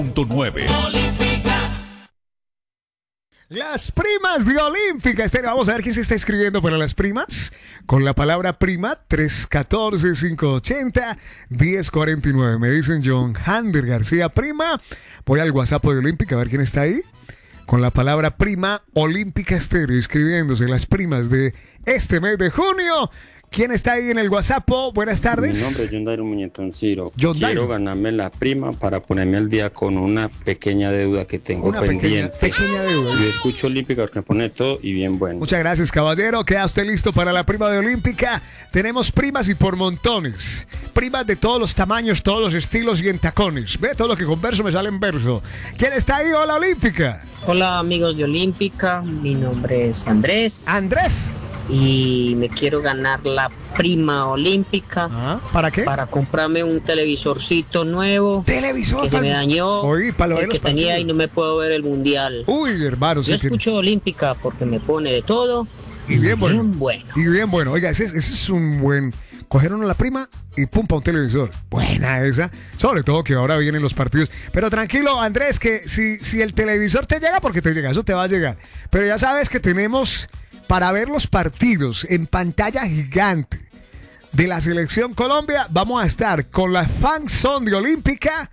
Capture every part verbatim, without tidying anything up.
punto nueve. Las primas de Olímpica Estéreo. Vamos a ver quién se está escribiendo para las primas. Con la palabra prima, tres uno cuatro, cinco ocho cero, uno cero cuatro nueve. Me dicen John Hander García, prima. Voy al WhatsApp de Olímpica a ver quién está ahí. Con la palabra prima, Olímpica Estéreo, escribiéndose las primas de este mes de junio. ¿Quién está ahí en el WhatsApp? Buenas tardes. Mi nombre es John Dairo Muñetón Ciro. John Quiero Dairo. ganarme la prima para ponerme al día con una pequeña deuda que tengo Una pequeña, pendiente. pequeña deuda. Yo escucho Olímpica porque me pone todo y bien bueno. Muchas gracias, caballero. ¿Queda usted listo para la prima de Olímpica? Tenemos primas y por montones. Primas de todos los tamaños, todos los estilos y en tacones. Ve, todo lo que converso me sale en verso. ¿Quién está ahí? Hola, Olímpica. Hola amigos de Olímpica, mi nombre es Andrés. Andrés. Y me quiero ganar la prima olímpica. ¿Ah? ¿Para qué? Para comprarme un televisorcito nuevo. Televisor. Que se me dañó. Oí, para el que tenía y no me puedo ver el mundial. Uy, hermano. Yo sí escucho que... Olímpica porque me pone de todo. Y bien bueno. Bien bueno. Y bien bueno. Oiga, ese, ese es un buen... Coger uno la prima y pum, pa' un televisor. Buena esa. Sobre todo que ahora vienen los partidos. Pero tranquilo, Andrés, que si, si el televisor te llega, porque te llega, eso te va a llegar. Pero ya sabes que tenemos para ver los partidos en pantalla gigante de la Selección Colombia. Vamos a estar con la Fan Zone de Olímpica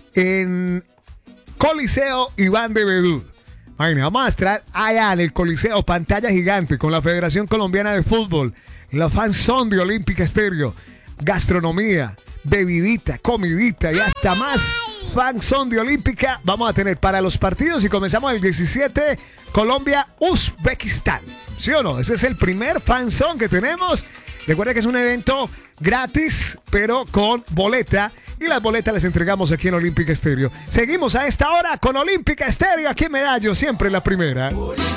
en Coliseo Iván de Bedú. Ay, vamos a estar allá en el Coliseo, pantalla gigante, con la Federación Colombiana de Fútbol, la Fan Zone de Olímpica Estéreo, gastronomía, bebidita, comidita y hasta más. Fan Zone de Olímpica vamos a tener para los partidos y comenzamos el diecisiete, Colombia-Uzbekistán. ¿Sí o no? Ese es el primer Fan Zone que tenemos. Recuerda que es un evento gratis, pero con boleta. Y las boletas las entregamos aquí en Olímpica Estéreo. Seguimos a esta hora con Olímpica Estéreo aquí en Medallo, siempre la primera.